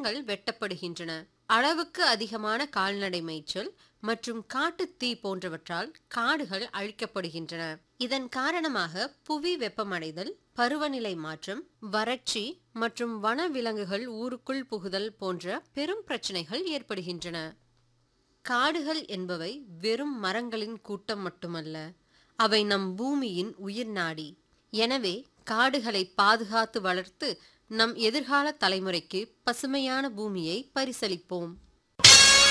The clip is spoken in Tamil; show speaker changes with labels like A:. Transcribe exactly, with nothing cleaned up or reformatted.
A: மரங்கள் வெட்டப்படுகின்றன. அளவுக்கு அதிகமான கால்நடை மேய்ச்சல் மற்றும் காட்டுத் தீ போன்றவற்றால் காடுகள் அழிக்கப்படுகின்றன. இதன் காரணமாக புவி வெப்பமடைதல், பருவநிலை மாற்றம், வறட்சி மற்றும் வனவிலங்குகள் ஊருக்குள் புகுதல் போன்ற பெரும் பிரச்சனைகள் ஏற்படுகின்றன. காடுகள் என்பவை வெறும் மரங்களின் கூட்டம் மட்டுமல்ல, அவை நம் பூமியின் உயிர் நாடி. எனவே காடுகளை பாதுகாத்து வளர்த்து நம் எதிர்கால தலைமுறைக்கு பசுமையான பூமியை பரிசளிப்போம்.